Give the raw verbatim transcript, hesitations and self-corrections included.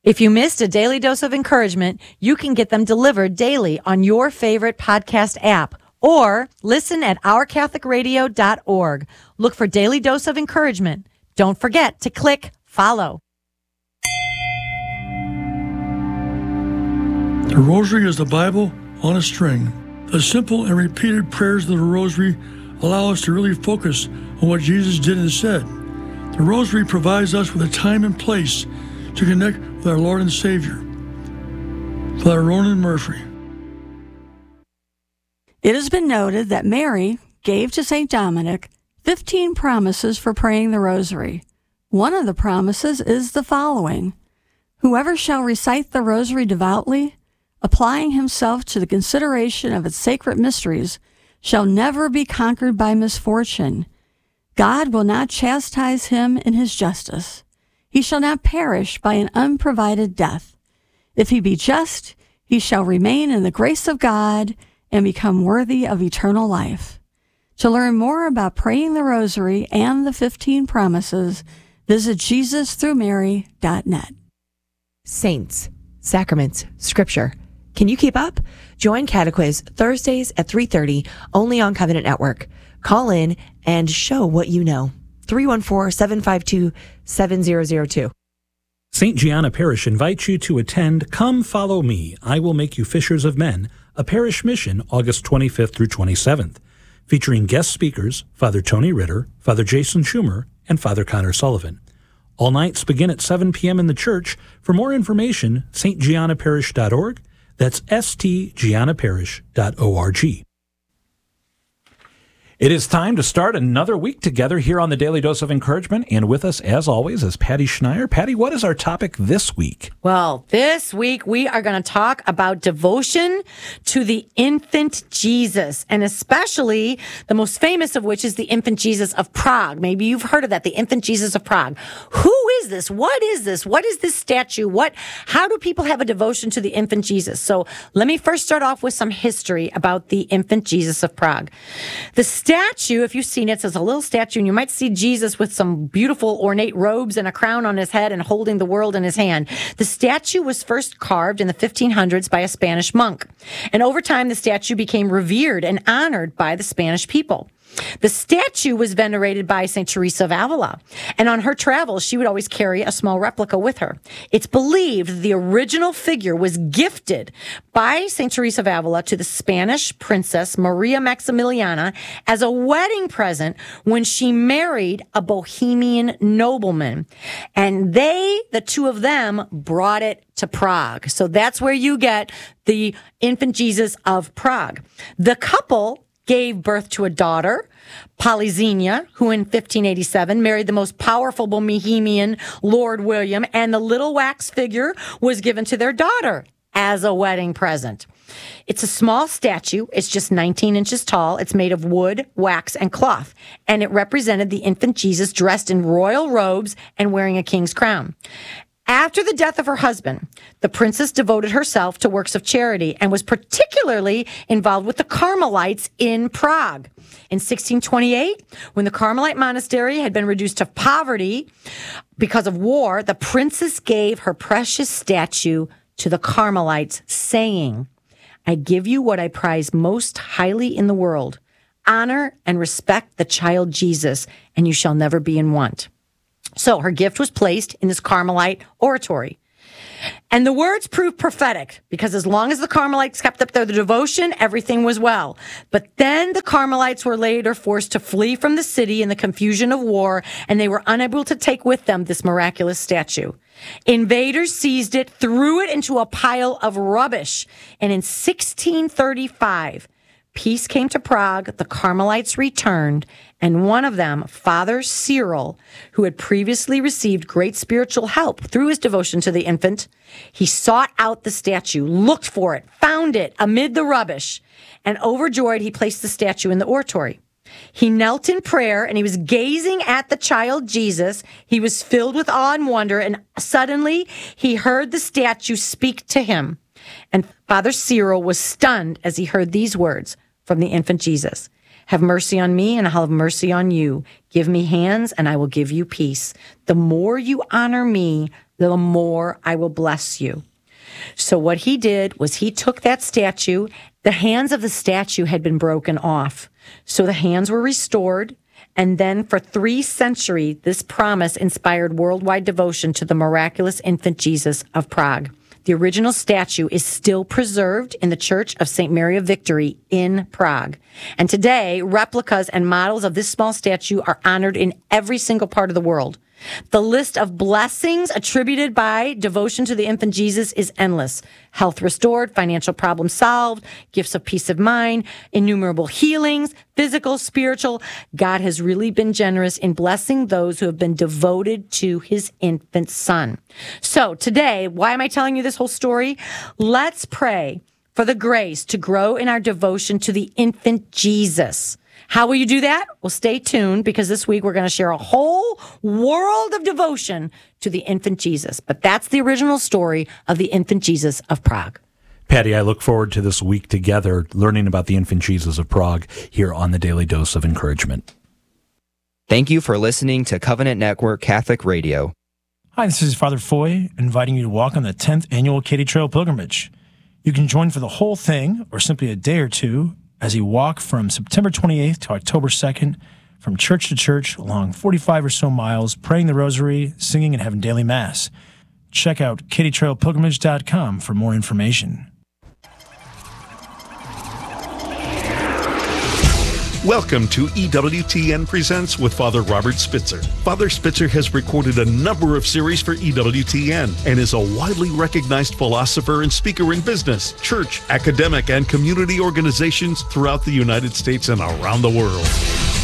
If you missed a daily dose of encouragement, you can get them delivered daily on your favorite podcast app or listen at our catholic radio dot org. Look for Daily Dose of Encouragement. Don't forget to click follow. The Rosary is the Bible on a string. The simple and repeated prayers of the Rosary allow us to really focus on what Jesus did and said. The Rosary provides us with a time and place to connect with our Lord and Savior. Father Ronan Murphy. It has been noted that Mary gave to Saint Dominic fifteen promises for praying the Rosary. One of the promises is the following: whoever shall recite the Rosary devoutly, applying himself to the consideration of its sacred mysteries, shall never be conquered by misfortune. God will not chastise him in his justice. He shall not perish by an unprovided death. If he be just, he shall remain in the grace of God and become worthy of eternal life. To learn more about praying the Rosary and the fifteen promises, visit jesus through mary dot net. Saints, sacraments, scripture. Can you keep up? Join Catequiz Thursdays at three thirty, only on Covenant Network. Call in and show what you know. three one four, seven five two, seven zero zero two. Saint Gianna Parish invites you to attend Come Follow Me, I Will Make You Fishers of Men, a parish mission August twenty-fifth through twenty-seventh, featuring guest speakers Father Tony Ritter, Father Jason Schumer, and Father Connor Sullivan. All nights begin at seven p.m. in the church. For more information, s t gianna parish dot org. That's s t gianna parish dot org. It is time to start another week together here on the Daily Dose of Encouragement. And with us, as always, is Patty Schneier. Patty, what is our topic this week? Well, this week we are going to talk about devotion to the infant Jesus, and especially the most famous of which is the infant Jesus of Prague. Maybe you've heard of that, the infant Jesus of Prague. Who is this? What is this? What is this statue? What? How do people have a devotion to the infant Jesus? So let me first start off with some history about the infant Jesus of Prague. The statue, if you've seen it, it's a little statue, and you might see Jesus with some beautiful ornate robes and a crown on his head and holding the world in his hand. The statue was first carved in the fifteen hundreds by a Spanish monk. And over time, the statue became revered and honored by the Spanish people. The statue was venerated by Saint Teresa of Avila, and on her travels, she would always carry a small replica with her. It's believed that the original figure was gifted by Saint Teresa of Avila to the Spanish princess Maria Maximiliana as a wedding present when she married a Bohemian nobleman. And they, the two of them, brought it to Prague. So that's where you get the infant Jesus of Prague. The couple gave birth to a daughter, Polyxena, who in fifteen eighty-seven married the most powerful Bohemian, Lord William, and the little wax figure was given to their daughter as a wedding present. It's a small statue. It's just nineteen inches tall. It's made of wood, wax, and cloth, and it represented the infant Jesus dressed in royal robes and wearing a king's crown. After the death of her husband, the princess devoted herself to works of charity and was particularly involved with the Carmelites in Prague. In sixteen twenty-eight, when the Carmelite monastery had been reduced to poverty because of war, the princess gave her precious statue to the Carmelites, saying, "I give you what I prize most highly in the world. Honor and respect the child Jesus, and you shall never be in want." So her gift was placed in this Carmelite oratory. And the words proved prophetic, because as long as the Carmelites kept up their devotion, everything was well. But then the Carmelites were later forced to flee from the city in the confusion of war, and they were unable to take with them this miraculous statue. Invaders seized it, threw it into a pile of rubbish, and in sixteen thirty-five, peace came to Prague, the Carmelites returned, and one of them, Father Cyril, who had previously received great spiritual help through his devotion to the infant, he sought out the statue, looked for it, found it amid the rubbish, and overjoyed, he placed the statue in the oratory. He knelt in prayer, and he was gazing at the child Jesus. He was filled with awe and wonder, and suddenly he heard the statue speak to him. And Father Cyril was stunned as he heard these words from the infant Jesus: Have mercy on me, and I'll have mercy on you. Give me hands, and I will give you peace. The more you honor me, the more I will bless you. So what he did was he took that statue. The hands of the statue had been broken off. So the hands were restored. And then for three centuries, this promise inspired worldwide devotion to the miraculous infant Jesus of Prague. The original statue is still preserved in the Church of Saint Mary of Victory in Prague. And today, replicas and models of this small statue are honored in every single part of the world. The list of blessings attributed by devotion to the infant Jesus is endless. Health restored, financial problems solved, gifts of peace of mind, innumerable healings, physical, spiritual. God has really been generous in blessing those who have been devoted to his infant son. So today, why am I telling you this whole story? Let's pray for the grace to grow in our devotion to the infant Jesus. How will you do that? Well, stay tuned, because this week we're going to share a whole world of devotion to the infant Jesus. But that's the original story of the infant Jesus of Prague. Patty, I look forward to this week together learning about the infant Jesus of Prague here on the Daily Dose of Encouragement. Thank you for listening to Covenant Network Catholic Radio. Hi, this is Father Foy, inviting you to walk on the tenth Annual Katy Trail Pilgrimage. You can join for the whole thing, or simply a day or two, as you walk from September twenty-eighth to October second, from church to church, along forty-five or so miles, praying the rosary, singing, and having daily mass. Check out katy trail pilgrimage dot com for more information. Welcome to E W T N Presents with Father Robert Spitzer. Father Spitzer has recorded a number of series for E W T N and is a widely recognized philosopher and speaker in business, church, academic, and community organizations throughout the United States and around the world.